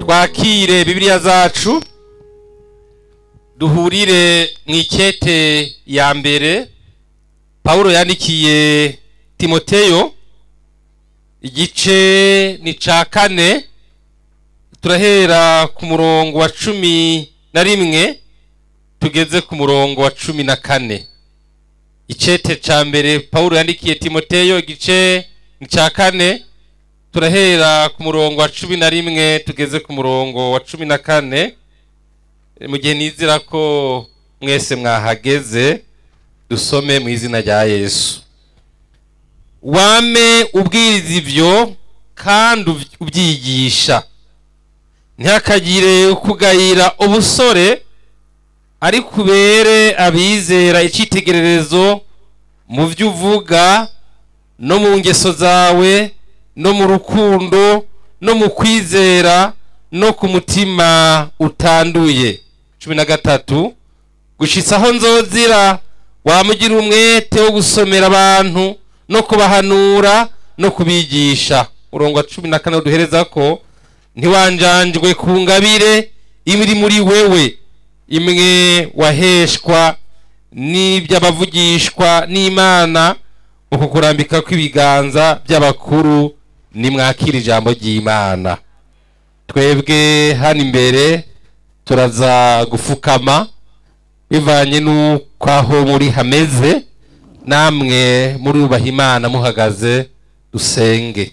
twakire Bibiliya zacu duhurire mw'ikete ya mbere Paulo yandikiye Timoteyo, igice ni ca 4, turahera ku murongo wa 11 tugeze ku murongo wa 14. Icete ca mbere Paulo yandikiye Timoteyo, igice ni ca 4, turahera ku murongo wa 11 tugeze ku murongo wa 14. Mu gihe nizira ko mwese mwahageze, dusome mu izina rya Yesu. Wame ubwiriza ivyo kandi ubyigisha, ntihakagire ukugayira ubusore, ari kubere abizera icitegererezo mu vyo uvuga no mu ngeso zawe no mu rukundo no mu kwizera no ku mutima utanduye. 13 gushitsaho nzozira wamugira umwete wo gusomera abantu no kubahanura no kubigisha. Murongo wa 14 duhereza ko ntiwanjanjwe ku ngabire imiri muri wewe, imwe waheshwa n'iby'abavugishwa n'Imana mu kurambika kw'ibiganza by'abakuru, nimwakira ijambo ry'Imana. Twebwe hano imbere turaza gufukama bivanye n'uko aho muri hameze, namwe muri ubaha Imana muhagaze dusenge.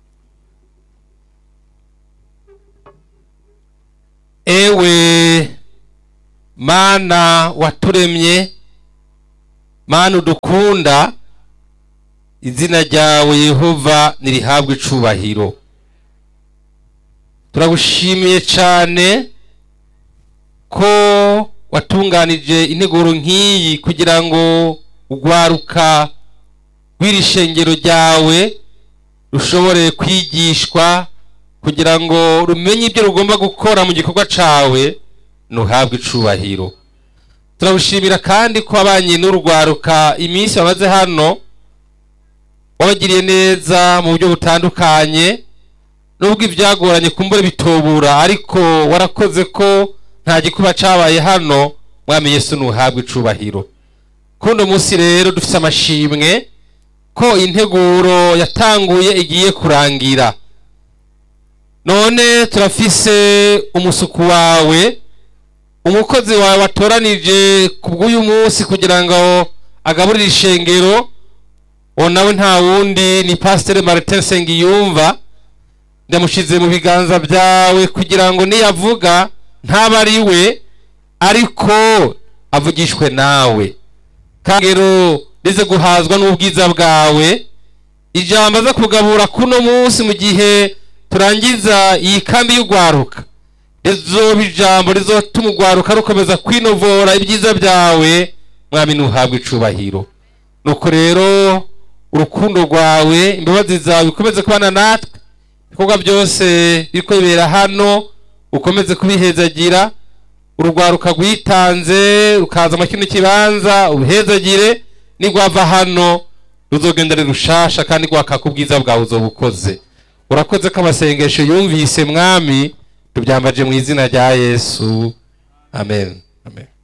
Ewe Mana waturemye, Mana udukunda, izina ryawe Yehova nirihabwe icubahiro. Turagushimiye cyane ko watunganije integuro nk'iyi kugira ngo ugwaruka rw'irishengero ryawe rushobore kwigishwa kugira ngo rumenye ibyo rugomba gukora mu gikorwa cawe, nuhabwe icubahiro. Turagushimira kandi ko abanye n'urugwaruka iminsi bamaze hano wabagiriye neza mu buryo butandukanye, nubwo ivyagoranye kumbure bitobura, ariko warakoze ko nta gikuba cabaye hano. Mwami Yesu nuhabwe icubahiro. Kuno munsi rero dufise amashimwe ko integuro yatanguye igiye kurangira, none turafise umusuku wawe, umukozi wawe watoranije kubw'uyu munsi kugira ngo agaburire ishengero. Nawe nta wundi ni Pasteur Martin Sengiyumva. Ndamushize mu biganza byawe kugira ngo niyavuga ntabari we, ariko avugishwe nawe, kagero rize guhazwa n'ubwiza bwawe. Ijambo aza kugabura kuno munsi mu gihe turangiza iyi kambi y'ugwaruka, rizoba ijambo rizotuma ugwaruka rukomeza kwinovora ibyiza byawe. Mwami nuhabwe icubahiro. Nuko rero urukundo rwawe, imbabazi zawe bikomeze kubana natwe, ibikorwa byose biriko bibera hano ukomeze kubihezagira. Urugwaruka rwitanze rukaza mu kino kibanza ubihezagire, nigwava hano ruzogendere rushasha kandi gwakaka ubwiza bwawe uzobukoze. Urakoze ko amasengesho yumvise Mwami, tubyambaje mu izina rya Yesu, amen, amen.